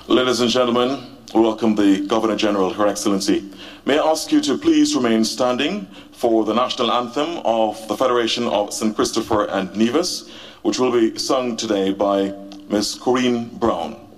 Ladies and gentlemen, we welcome the Governor General, Her Excellency. May I ask you to please remain standing for the national anthem of the Federation of St. Christopher and Nevis, which will be sung today by Ms. Corinne Brown.